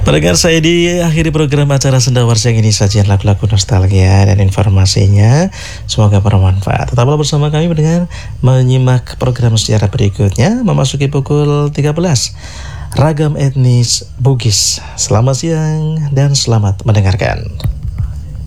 Pendengar, saya di akhiri program acara Sendawar siang ini, sajian lagu-lagu nostalgia dan informasinya semoga bermanfaat. Tetaplah bersama kami mendengar menyimak program sejarah berikutnya memasuki pukul 13. Ragam etnis Bugis. Selamat siang dan selamat mendengarkan.